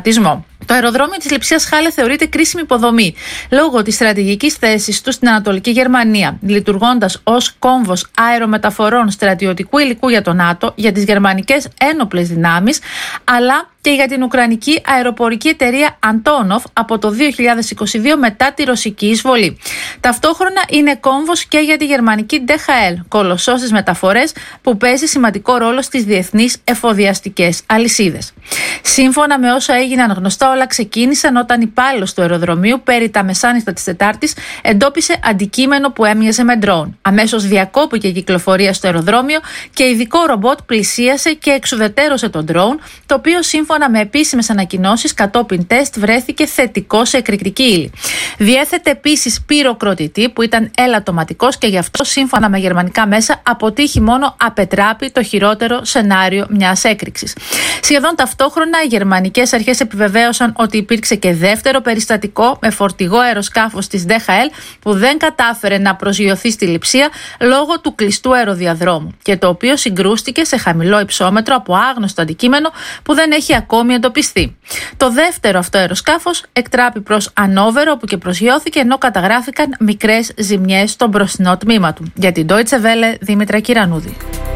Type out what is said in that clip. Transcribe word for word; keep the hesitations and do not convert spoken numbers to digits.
Το αεροδρόμιο της Λειψίας Χάλε θεωρείται κρίσιμη υποδομή λόγω της στρατηγικής θέσης του στην Ανατολική Γερμανία, λειτουργώντας ως κόμβος αερομεταφορών στρατιωτικού υλικού για το ΝΑΤΟ, για τις γερμανικές ένοπλες δυνάμεις, αλλά και για την Ουκρανική αεροπορική εταιρεία Antonov από το δύο χιλιάδες είκοσι δύο μετά τη ρωσική εισβολή. Ταυτόχρονα είναι κόμβος και για τη γερμανική ντι έιτς ελ, κολοσσός στις μεταφορές που παίζει σημαντικό ρόλο στις διεθνείς εφοδιαστικές αλυσίδες. Σύμφωνα με όσα έγιναν γνωστά, όλα ξεκίνησαν όταν υπάλληλος του αεροδρομίου περί τα μεσάνυχτα της Τετάρτης εντόπισε αντικείμενο που έμοιαζε με ντρόουν. Αμέσως διακόπηκε η κυκλοφορία στο αεροδρόμιο και ειδικό ρομπότ πλησίασε και εξουδετέρωσε τον ντρόουν, το οποίο σύμφωνα με επίσημες ανακοινώσεις κατόπιν τεστ βρέθηκε θετικό σε εκρηκτική ύλη. Διέθετε επίσης πυροκροτητή που ήταν ελαττωματικός και γι' αυτό σύμφωνα με γερμανικά μέσα αποτύχει μόνο απετράπει το χειρότερο σενάριο μιας έκρηξης. Σχεδόν ταυτόχρονα οι γερμανικές αρχές επιβεβαίωσαν ότι υπήρξε και δεύτερο περιστατικό με φορτηγό αεροσκάφος της ντι έιτς ελ που δεν κατάφερε να προσγειωθεί στη Λειψία λόγω του κλειστού αεροδιαδρόμου και το οποίο συγκρούστηκε σε χαμηλό υψόμετρο από άγνωστο αντικείμενο που δεν έχει ακόμη εντοπιστεί. Το δεύτερο αυτό αεροσκάφος εκτράπη προς Ανόβερο όπου και προσγειώθηκε, ενώ καταγράφηκαν μικρές ζημιές στο μπροστινό τμήμα του. Για την Deutsche Welle, Δήμητρα Κυρανούδη.